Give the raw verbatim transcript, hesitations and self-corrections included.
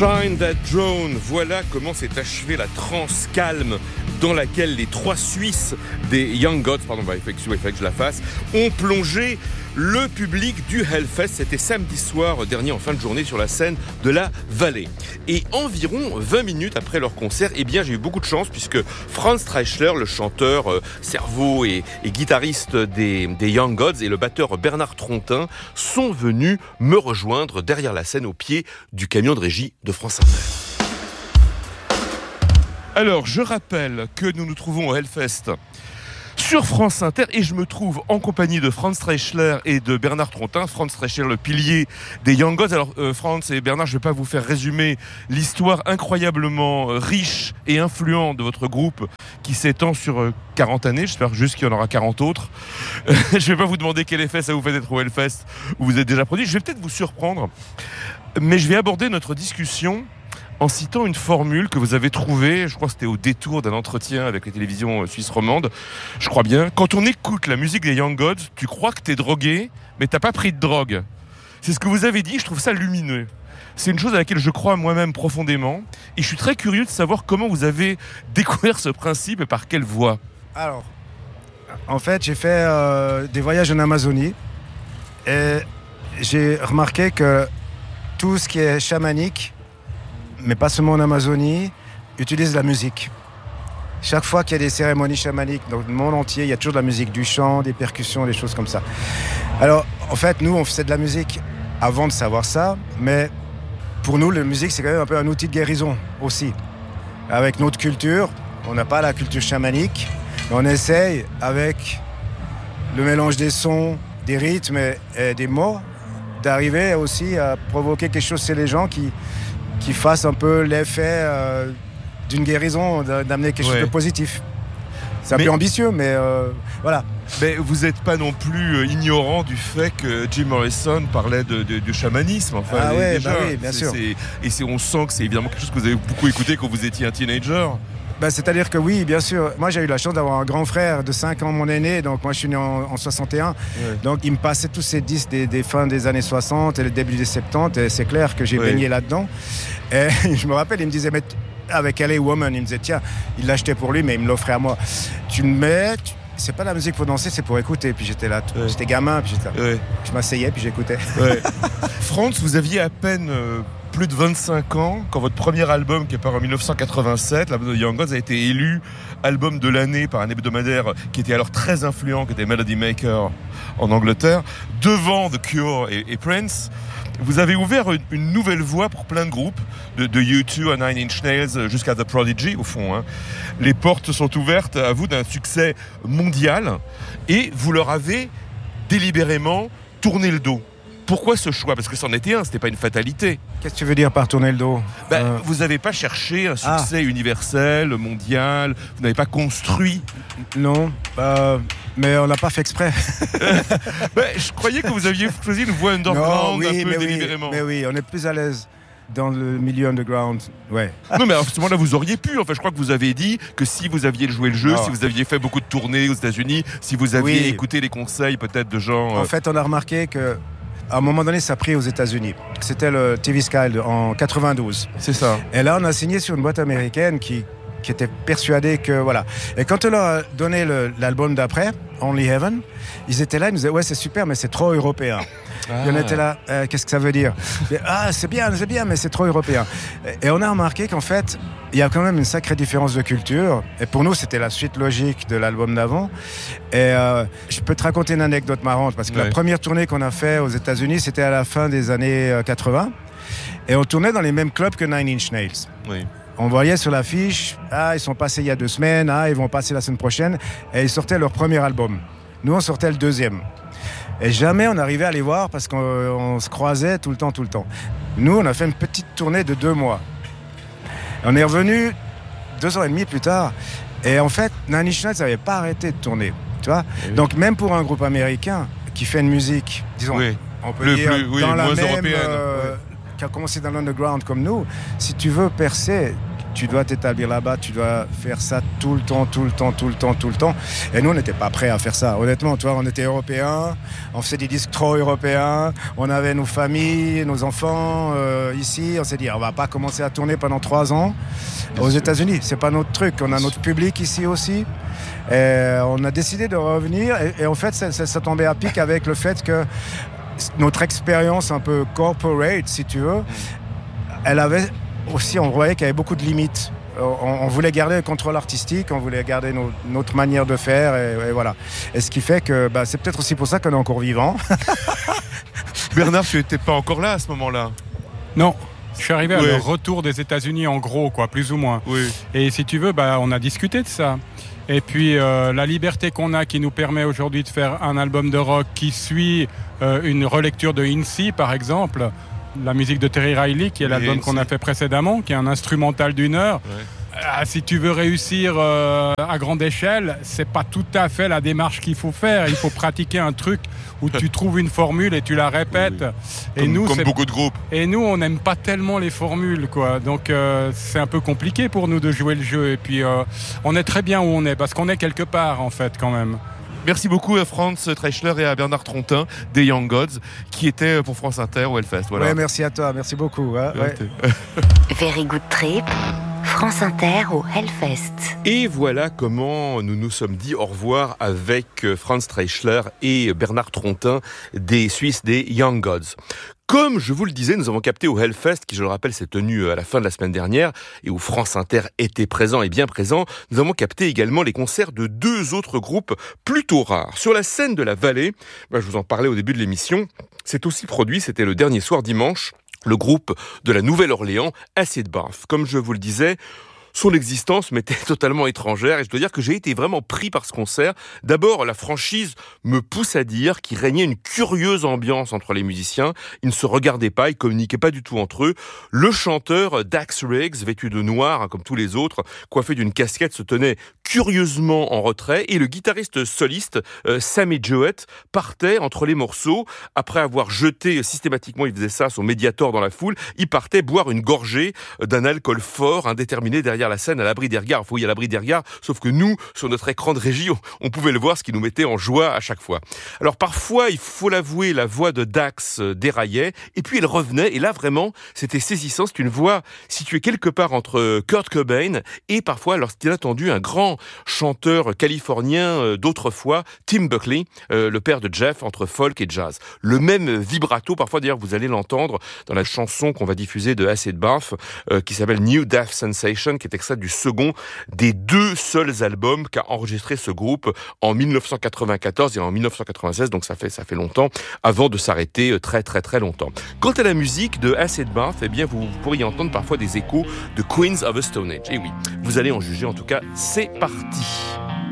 Shine That Drone, voilà comment s'est achevée la transe calme dans laquelle les trois Suisses des Young Gods, pardon, bah, il faut que je la fasse, ont plongé le public du Hellfest. C'était samedi soir dernier en fin de journée sur la scène de la Vallée. Et environ vingt minutes après leur concert, eh bien j'ai eu beaucoup de chance puisque Franz Treichler, le chanteur, euh, cerveau et, et guitariste des, des Young Gods, et le batteur Bernard Trontin sont venus me rejoindre derrière la scène au pied du camion de régie de France Inter. Alors, je rappelle que nous nous trouvons au Hellfest sur France Inter et je me trouve en compagnie de Franz Treichler et de Bernard Trontin. Franz Treichler, le pilier des Young Gods. Alors, euh, Franz et Bernard, je ne vais pas vous faire résumer l'histoire incroyablement riche et influente de votre groupe qui s'étend sur euh, quarante années. J'espère juste qu'il y en aura quarante autres. Euh, je ne vais pas vous demander quel effet ça vous fait d'être au Hellfest où vous êtes déjà produit. Je vais peut-être vous surprendre, mais je vais aborder notre discussion en citant une formule que vous avez trouvée, je crois que c'était au détour d'un entretien avec les télévisions suisses romandes, je crois bien. Quand on écoute la musique des Young Gods, tu crois que t'es drogué, mais t'as pas pris de drogue. C'est ce que vous avez dit, je trouve ça lumineux. C'est une chose à laquelle je crois moi-même profondément, et je suis très curieux de savoir comment vous avez découvert ce principe et par quelle voie. Alors, en fait, j'ai fait euh, des voyages en Amazonie, et j'ai remarqué que tout ce qui est chamanique, mais pas seulement en Amazonie, utilise la musique. Chaque fois qu'il y a des cérémonies chamaniques dans le monde entier, il y a toujours de la musique, du chant, des percussions, des choses comme ça. Alors, en fait, nous, on faisait de la musique avant de savoir ça, mais pour nous, la musique, c'est quand même un peu un outil de guérison aussi. Avec notre culture, on n'a pas la culture chamanique, mais on essaye, avec le mélange des sons, des rythmes et, et des mots, d'arriver aussi à provoquer quelque chose chez les gens qui qui fasse un peu l'effet euh, d'une guérison, d'amener quelque ouais. chose de positif. C'est un mais, peu ambitieux, mais euh, voilà. Mais vous n'êtes pas non plus ignorant du fait que Jim Morrison parlait de, de, de chamanisme. Enfin, ah ouais, déjà, bah oui, bien c'est, sûr. C'est, et c'est, on sent que c'est évidemment quelque chose que vous avez beaucoup écouté quand vous étiez un teenager. Ben, c'est-à-dire que oui, bien sûr. Moi, j'ai eu la chance d'avoir un grand frère de cinq ans, mon aîné. Donc, moi, je suis né en, en soixante et un. Ouais. Donc, il me passait tous ces disques des, des fins des années soixante et le début des soixante-dix. Et c'est clair que j'ai ouais. baigné là-dedans. Et je me rappelle, il me disait, mais t- avec L A Woman, il me disait, tiens, il l'achetait pour lui, mais il me l'offrait à moi. Tu me mets... Tu... C'est pas la musique pour danser, c'est pour écouter. Puis j'étais là, t- ouais. j'étais gamin, puis j'étais là. Ouais. Je m'asseyais, puis j'écoutais. Ouais. Franz, vous aviez à peine... Euh... plus de vingt-cinq ans, quand votre premier album, qui est paru en dix-neuf cent quatre-vingt-sept, l'album de Young Gods, a été élu album de l'année par un hebdomadaire qui était alors très influent, qui était Melody Maker en Angleterre, devant The Cure et, et Prince. Vous avez ouvert une, une nouvelle voie pour plein de groupes, de, de U deux à Nine Inch Nails jusqu'à The Prodigy, au fond. Hein. Les portes sont ouvertes à vous d'un succès mondial et vous leur avez délibérément tourné le dos. Pourquoi ce choix ? Parce que c'en était un, c'était pas une fatalité. Qu'est-ce que tu veux dire par tourner le dos ? Ben, euh... Vous n'avez pas cherché un succès ah. universel, mondial, vous n'avez pas construit. Non, euh, mais on l'a pas fait exprès. ben, je croyais que vous aviez choisi une voie underground, non, oui, un peu mais délibérément. Oui, mais oui, on est plus à l'aise dans le milieu underground, ouais. Non, mais à ce moment-là, vous auriez pu. Enfin, je crois que vous avez dit que si vous aviez joué le jeu, non. si vous aviez fait beaucoup de tournées aux États-Unis, si vous aviez oui. écouté les conseils peut-être de gens... En euh... fait, on a remarqué que à un moment donné, ça a pris aux États-Unis. C'était le T V Sky en quatre-vingt-douze. C'est ça. Et là, on a signé sur une boîte américaine qui, qui était persuadée que... Voilà. Et quand on leur a donné le, l'album d'après, Only Heaven, ils étaient là, ils nous disaient « Ouais, c'est super, mais c'est trop européen. Ah. » Et on était là, euh, qu'est-ce que ça veut dire ? Et, ah, c'est bien, c'est bien, mais c'est trop européen. Et, et on a remarqué qu'en fait, il y a quand même une sacrée différence de culture. Et pour nous, c'était la suite logique de l'album d'avant. Et euh, je peux te raconter une anecdote marrante, parce que oui. la première tournée qu'on a fait aux États-Unis, c'était à la fin des années quatre-vingts. Et on tournait dans les mêmes clubs que Nine Inch Nails. Oui. On voyait sur l'affiche, ah, ils sont passés il y a deux semaines, ah, ils vont passer la semaine prochaine. Et ils sortaient leur premier album. Nous, on sortait le deuxième. Et jamais on arrivait à les voir parce qu'on on se croisait tout le temps, tout le temps. Nous, on a fait une petite tournée de deux mois. Et on est revenu deux ans et demi plus tard. Et en fait, Nine Inch Nails n'avait pas arrêté de tourner. Tu vois ? Oui. Donc, même pour un groupe américain qui fait une musique, disons, oui. on peut le dire plus, dans oui, la moins même, européenne. Euh, oui. qui a commencé dans l'underground comme nous, si tu veux percer, tu dois t'établir là-bas, tu dois faire ça tout le temps, tout le temps, tout le temps, tout le temps. Et nous, on n'était pas prêts à faire ça. Honnêtement, tu vois, on était européens, on faisait des disques trop européens, on avait nos familles, nos enfants euh, ici. On s'est dit, on va pas commencer à tourner pendant trois ans aux États-Unis. C'est pas notre truc. On a notre public ici aussi. Et on a décidé de revenir. Et, et en fait, ça, ça, ça tombait à pic avec le fait que notre expérience un peu corporate, si tu veux, elle avait aussi, on voyait qu'il y avait beaucoup de limites. On, on voulait garder le contrôle artistique, on voulait garder nos, notre manière de faire, et, et voilà. Et ce qui fait que bah, c'est peut-être aussi pour ça qu'on est encore vivant. Bernard, tu n'étais pas encore là à ce moment-là? Non. Je suis arrivé oui. à le retour des États-Unis en gros, quoi, plus ou moins. Oui. Et si tu veux, bah, on a discuté de ça. Et puis euh, la liberté qu'on a qui nous permet aujourd'hui de faire un album de rock qui suit euh, une relecture de Incy, par exemple, la musique de Terry Riley, qui est l'album qu'on a fait précédemment, qui est un instrumental d'une heure. Ouais. Ah, si tu veux réussir euh, à grande échelle, c'est pas tout à fait la démarche qu'il faut faire. Il faut pratiquer un truc où tu trouves une formule et tu la répètes. Oui, oui. Et comme, nous, comme c'est... beaucoup de groupes. Et nous, on n'aime pas tellement les formules, quoi. Donc euh, c'est un peu compliqué pour nous de jouer le jeu. Et puis euh, on est très bien où on est, parce qu'on est quelque part, en fait, quand même. Merci beaucoup à Franz Treischler et à Bernard Trontin des Young Gods qui étaient pour France Inter au Hellfest. Voilà. Ouais, merci à toi, merci beaucoup. Hein, ouais. Very Good Trip, France Inter au Hellfest. Et voilà comment nous nous sommes dit au revoir avec Franz Treischler et Bernard Trontin des Suisses des Young Gods. Comme je vous le disais, nous avons capté au Hellfest, qui, je le rappelle, s'est tenu à la fin de la semaine dernière, et où France Inter était présent et bien présent, nous avons capté également les concerts de deux autres groupes plutôt rares. Sur la scène de la Vallée, ben, je vous en parlais au début de l'émission, c'est aussi produit, c'était le dernier soir dimanche, le groupe de la Nouvelle-Orléans, Acid Bath. Comme je vous le disais, son existence m'était totalement étrangère et je dois dire que j'ai été vraiment pris par ce concert. D'abord, la franchise me pousse à dire qu'il régnait une curieuse ambiance entre les musiciens. Ils ne se regardaient pas, ils communiquaient pas du tout entre eux. Le chanteur Dax Riggs, vêtu de noir, hein, comme tous les autres, coiffé d'une casquette, se tenait curieusement en retrait et le guitariste soliste euh, Sammy Jewett partait entre les morceaux. Après avoir jeté systématiquement, il faisait ça, son Mediator dans la foule, il partait boire une gorgée d'un alcool fort, indéterminé derrière la scène à l'abri des regards. Oui, à l'abri des regards, sauf que nous, sur notre écran de régie, on, on pouvait le voir, ce qui nous mettait en joie à chaque fois. Alors parfois, il faut l'avouer, la voix de Dax déraillait, et puis elle revenait, et là vraiment, c'était saisissant. C'est une voix située quelque part entre Kurt Cobain et parfois, lorsqu'il a entendu un grand chanteur californien d'autrefois, Tim Buckley, euh, le père de Jeff, entre folk et jazz. Le même vibrato, parfois d'ailleurs, vous allez l'entendre dans la chanson qu'on va diffuser de Acid Bath, euh, qui s'appelle New Death Sensation, qui est extrait du second des deux seuls albums qu'a enregistré ce groupe en dix-neuf cent quatre-vingt-quatorze et en dix-neuf cent quatre-vingt-seize, donc ça fait, ça fait longtemps, avant de s'arrêter très très très longtemps. Quant à la musique de Acid Bath, eh bien vous pourriez entendre parfois des échos de Queens of the Stone Age. Et oui, vous allez en juger, en tout cas, c'est parti.